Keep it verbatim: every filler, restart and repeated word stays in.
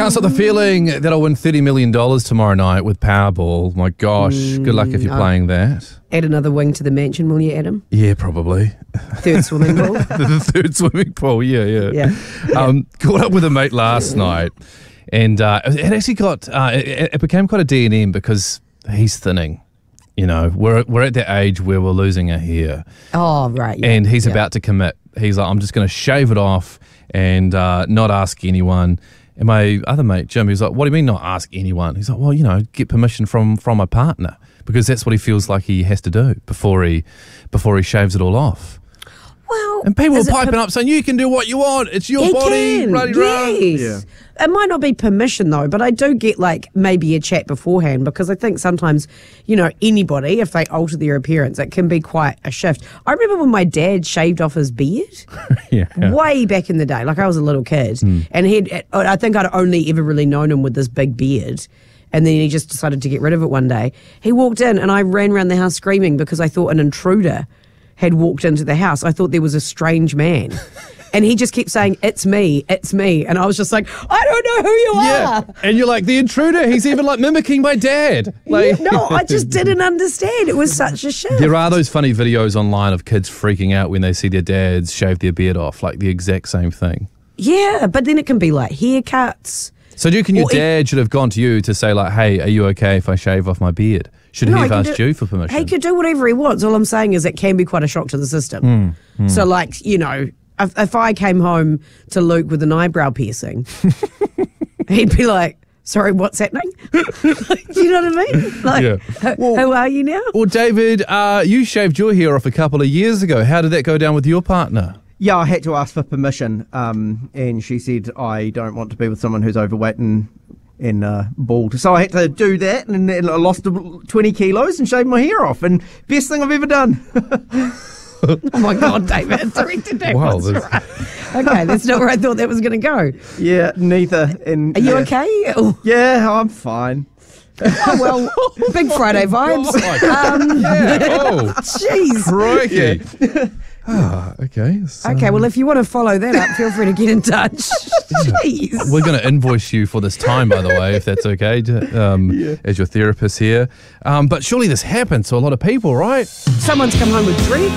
can't stop the feeling that I'll win thirty million dollars tomorrow night with Powerball. My gosh, mm, good luck if you're oh. playing that. Add another wing to the mansion, will you, Adam? Yeah, probably. Third swimming pool? The third swimming pool, yeah, yeah. yeah. Um, caught up with a mate last night, and uh, it actually got, uh, it, it became quite a D and M because he's thinning. You know, we're we're at that age where we're losing our hair. Oh, right. Yeah, and he's yeah. about to commit. He's like, I'm just going to shave it off and uh, not ask anyone. And my other mate, Jim, he's like, what do you mean not ask anyone? He's like, well, you know, get permission from from my partner because that's what he feels like he has to do before he before he shaves it all off. Well, and people are piping up saying, you can do what you want. It's your body. Can. Bloody yes. Yeah. It might not be permission, though, but I do get, like, maybe a chat beforehand because I think sometimes, you know, anybody, if they alter their appearance, it can be quite a shift. I remember when my dad shaved off his beard yeah. way back in the day. Like, I was a little kid. Mm. And he had, I think I'd only ever really known him with this big beard. And then he just decided to get rid of it one day. He walked in and I ran around the house screaming because I thought an intruder had walked into the house. I thought there was a strange man. And he just kept saying, it's me, it's me. And I was just like, I don't know who you yeah. are. And you're like, the intruder, he's even like mimicking my dad. Like, yeah, no, I just didn't understand. It was such a shift. There are those funny videos online of kids freaking out when they see their dads shave their beard off, like the exact same thing. Yeah, but then it can be like haircuts. So do you reckon your or dad it, should have gone to you to say like, hey, are you okay if I shave off my beard? Should no, he have asked do, you for permission? He could do whatever he wants. All I'm saying is it can be quite a shock to the system. Mm, mm. So like, you know, if, if I came home to Luke with an eyebrow piercing, he'd be like, sorry, what's happening? You know what I mean? Like, yeah. well, who are you now? Well, David, uh, you shaved your hair off a couple of years ago. How did that go down with your partner? Yeah, I had to ask for permission, um, and she said I don't want to be with someone who's overweight and and uh, bald. So I had to do that, and, and I lost twenty kilos and shaved my hair off, and best thing I've ever done. Oh my God, David, directed that wow, was right. Okay, that's not where I thought that was going to go. Yeah, neither. And are you yeah. okay? Yeah, I'm fine. Oh, well, big Friday vibes. Oh, um, yeah. Oh, jeez. Crikey. Yeah. Ah, okay. So. Okay, well, if you want to follow that up, feel free to get in touch. Jeez. We're going to invoice you for this time, by the way, if that's okay, um, yeah. as your therapist here. Um, but surely this happens to a lot of people, right? Someone's come home with dread.